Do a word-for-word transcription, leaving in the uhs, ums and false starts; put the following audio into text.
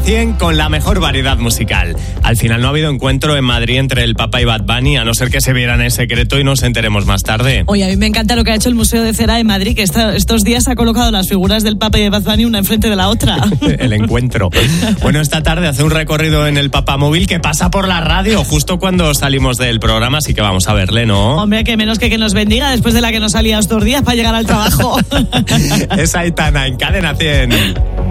cien con la mejor variedad musical. Al final no ha habido encuentro en Madrid entre el Papa y Bad Bunny, a no ser que se vieran en secreto y nos enteremos más tarde. Oye, a mí me encanta lo que ha hecho el Museo de Cera de Madrid, que esta, estos días ha colocado las figuras del Papa y de Bad Bunny una enfrente de la otra. El encuentro. Bueno, esta tarde hace un recorrido en el Papa Móvil que pasa por la radio justo cuando salimos del programa, así que vamos a verle, ¿no? Hombre, que menos que que nos bendiga después de la que nos salía estos días para llegar al trabajo. Es Aitana en Cadena cien.